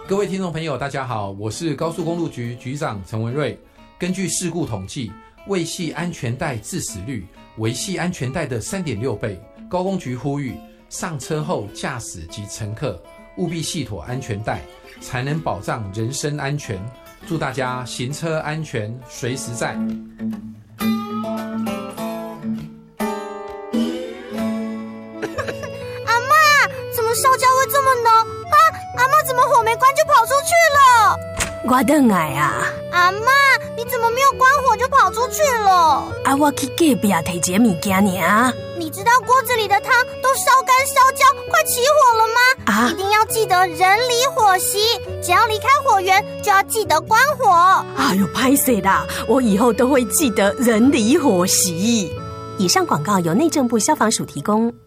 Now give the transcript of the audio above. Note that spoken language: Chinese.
各位听众朋友大家好，我是高速公路局局长陈文瑞。根据事故统计，未系安全带致死率为系安全带的 3.6 倍。高公局呼吁上车后驾驶及乘客务必系妥安全带，才能保障人身安全。祝大家行车安全随时在。 阿嬷，怎么烧焦会这么浓啊？阿嬷怎么火没关就跑出去了？ 我回来啊！ 阿嬷，你怎么没有关火就跑出去了？ 啊，我去隔壁摕一个物件尔。 你知道锅子里的汤都烧干烧焦，快起火了吗？一定要记得人离火熄，只要离开火源就要记得关火。 哎呦，拍谁啦！我以后都会记得人离火熄。以上广告由内政部消防署提供。